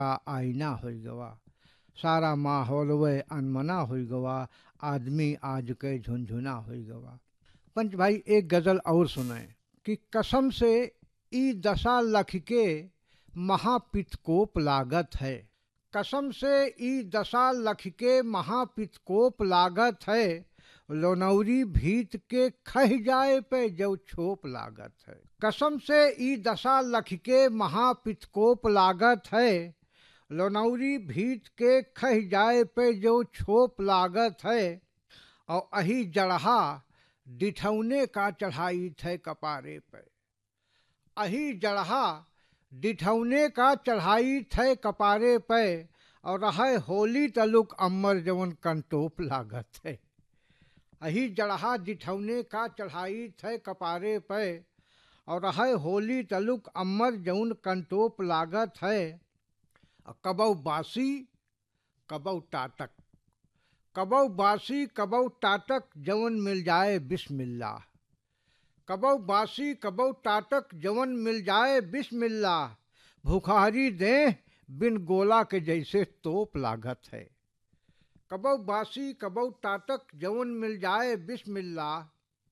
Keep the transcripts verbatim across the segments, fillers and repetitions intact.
आईना हो गवा, सारा माहौल वे अनमना हो गवा, आदमी आज के झुनझुना हो गवा। पंच भाई एक गजल और सुनाए कि कसम से ई दशा लख के महापितकोप लागत है, कसम से ई दशा लख के महापितकोप लागत है, लोनौरी भीत के खह जाए पे जो छोप लागत है। कसम से ई दशा लख के महापितकोप लागत है, लोनौरी भीत के खह जाए पे जो छोप लागत है। और अही जड़हा डिठौने का चढ़ाई थे कपारे पे, अही जड़हा डिठौने का चढ़ाई थे कपारे पे, और रहे होली तलुक अम्मर जवन कंटोप लागत है। अही जड़हा डिठौने का चढ़ाई थे कपारे पे, और रहे होली तलुक अम्मर जवन कंटोप लागत है। कबौ बासी कबौ टाटक, कबौ बासी कबौ टाटक जवन मिल जाए बिस्मिल्लाह, कबौ बासी कबौ टाटक जवन मिल जाए बिस्मिल्लाह, भुखारी दें बिन गोला के जैसे तोप लागत है। कबौ बासी कबौ टाटक जवन मिल जाए बिस्मिल्लाह,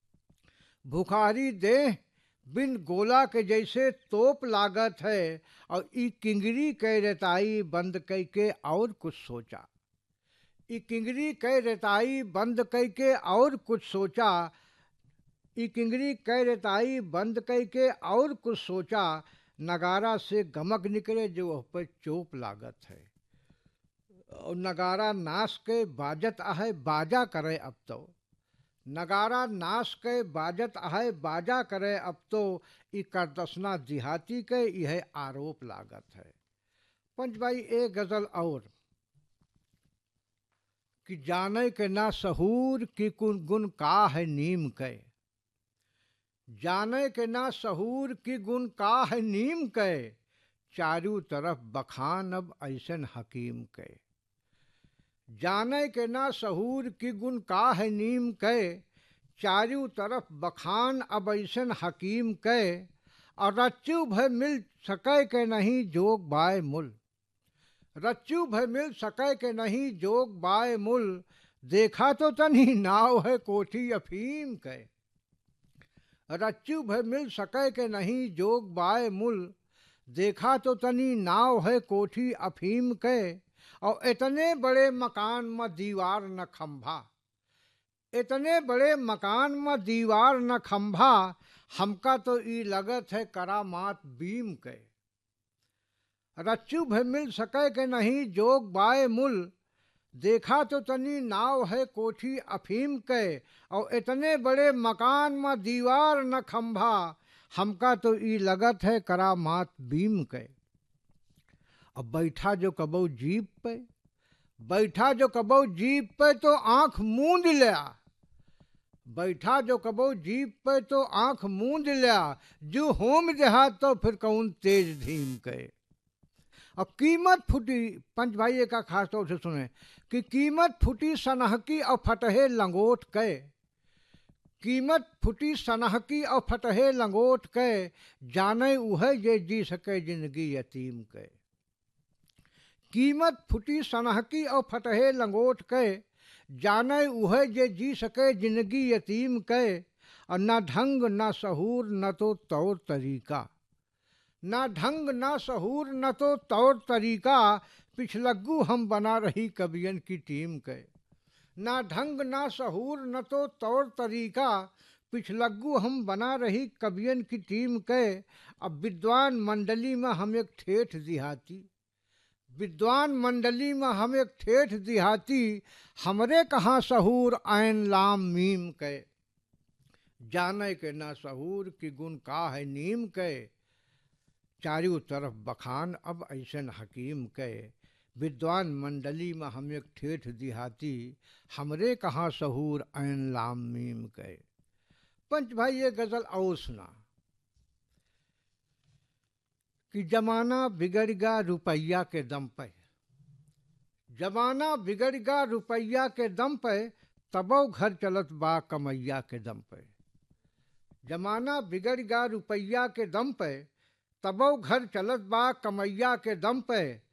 भुखारी दें बिन गोला के जैसे तोप लागत है। और ई किंगरी कह रेताई बंद कई के और कुछ सोचा, ई किंगरी कह रेताई बंद कई के और कुछ सोचा, ई किंगरी कह रेताई बंद कई के और कुछ सोचा, नगारा से गमक निकले जो वह पर चोप लागत है। और नगारा नाश के बाजत आहे बाजा करे अब तो, नगारा नाश के बाजत आहे बाजा करे अब तो, ई करदसना दिहाती के यह आरोप लागत है। पंच भाई एक गजल और कि जाने के ना सहूर की कुन गुण का है नीम के, जाने के ना सहूर की गुण का है नीम के, चारों तरफ बखान अब ऐसन हकीम के। जाने के ना सहूर की गुण का है नीम के, चारों तरफ बखान अब ऐसन हकीम के। और रच्चू भय मिल सके के नहीं जोग बाय मुल, रच्चू भय मिल सके के नहीं जोग बाय मुल, देखा तो तनी नाव है कोठी अफीम के। रच्चू भय मिल सके के नहीं जोग बाय मुल, देखा तो तनी नाव है कोठी अफीम के। और इतने बड़े मकान में दीवार न खंभा, इतने बड़े मकान में दीवार न खंभा, हमका तो ई लगत है करामात बीम के। रच्चू भय मिल सके के नहीं जोग बाय मुल, देखा तो तनी नाव है कोठी अफीम के। और इतने बड़े मकान में दीवार न खंभा, हमका तो ई लगत है करामात बीम के। अब बैठा जो कबो जीप पे, बैठा जो कबो जीप पे तो आंख मूंद लिया, बैठा जो कबो जीप पे तो आंख मूंद लिया, जो होम जहा तो फिर कौन तेज धीम के। और कीमत फूटी, पंच भाई का खास तौर से सुने कि कीमत फूटी सनहकी और फटहे लंगोट के, कीमत फूटी सनहकी और फटहे लंगोट के, जाने उहे जे जी सके जिंदगी यतीम के। कीमत फूटी सनहकी और फटहे लंगोट के, जाने उहे जे जी सके जिंदगी यतीम के। और न ढंग न सहूर न तो तौर तरीका, न ढंग न सहूर न तो तौर तरीका, पिछलग्गू हम बना रही कवियन की टीम के। न ढंग न सहूर न तो तौर तरीका, पिछलग्गू हम बना रही कवियन की टीम के। अब विद्वान मंडली में हम एक ठेठ देहाती, विद्वान मंडली में हम एक ठेठ देहाती, हमरे कहाँ सहूर आयन लाम मीम के। जाने के ना सहूर की गुण का है नीम के, चारों तरफ बखान अब ऐसन हकीम के। विद्वान मंडली में हम एक ठेठ देहाती, हमरे कहाँ सहूर आयन लाम मीम के। पंच भाई ये गजल और सुना कि जमाना बिगड़ गया रुपया के दम पे, जमाना बिगड़ गया रुपया के दम पे, तबो घर चलत बा कमैया के दम पे। जमाना बिगड़ गया रुपया के दम पे, तबो घर चलत बा कमैया के दम पे।